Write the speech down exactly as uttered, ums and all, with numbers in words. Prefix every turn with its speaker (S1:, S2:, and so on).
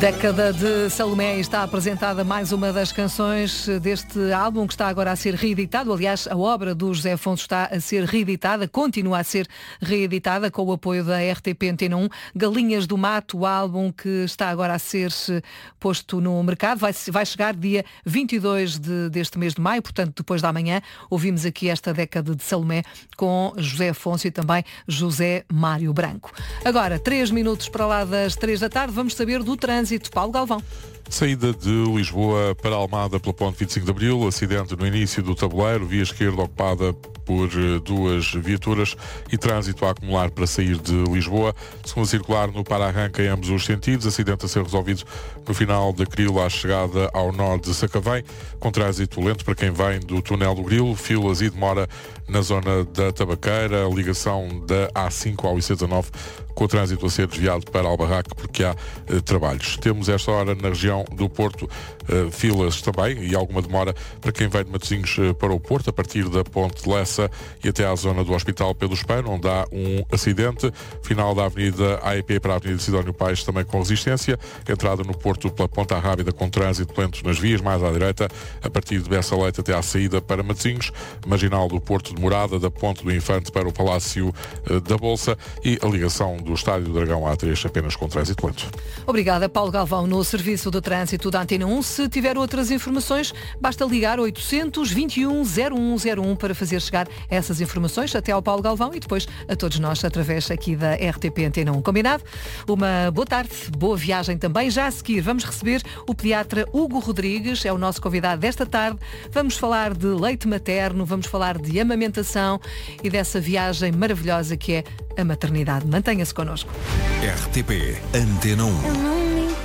S1: Década de Salomé, está apresentada mais uma das canções deste álbum que está agora a ser reeditado. Aliás, a obra do José Afonso está a ser reeditada, continua a ser reeditada com o apoio da R T P Antena um. Galinhas do Mato, o álbum que está agora a ser posto no mercado, vai, vai chegar dia vinte e dois de, deste mês de maio, portanto depois da manhã. Ouvimos aqui esta Década de Salomé com José Afonso e também José Mário Branco. Agora, três minutos para lá das três da tarde, vamos saber do trânsito. Paulo Galvão.
S2: Saída de Lisboa para Almada pela ponte vinte e cinco de Abril, acidente no início do tabuleiro, via esquerda ocupada por duas viaturas e trânsito a acumular para sair de Lisboa. Segunda circular no para-arranca em ambos os sentidos, acidente a ser resolvido no final da Cril à chegada ao nó de Sacavém, com trânsito lento para quem vem do túnel do Grilo, filas e demora na zona da Tabaqueira, ligação da A cinco ao I C dezanove, com o trânsito a ser desviado para Albarraque porque há eh, trabalhos. Temos esta hora na região do Porto eh, filas também e alguma demora para quem vem de Matosinhos eh, para o Porto, a partir da Ponte de Lessa e até à zona do Hospital Pedro Espano, onde há um acidente. Final da Avenida A E P para a Avenida Sidónio Paes, também com resistência. Entrada no Porto pela Ponta Rábida, com trânsito lento nas vias, mais à direita, a partir de Bessa Leite até à saída para Matosinhos. Marginal do Porto demorada, da Ponte do Infante para o Palácio eh, da Bolsa, e a ligação do Estádio do Dragão A três apenas com trânsito lento.
S1: Obrigada, Paulo Galvão, no Serviço de Trânsito da Antena um. Se tiver outras informações, basta ligar oitocentos, vinte e um, zero um zero um para fazer chegar essas informações até ao Paulo Galvão e depois a todos nós através aqui da R T P Antena um. Combinado? Uma boa tarde, boa viagem também. Já a seguir vamos receber o pediatra Hugo Rodrigues, é o nosso convidado desta tarde. Vamos falar de leite materno, vamos falar de amamentação e dessa viagem maravilhosa que é a maternidade. Mantenha-se connosco.
S3: R T P Antena um.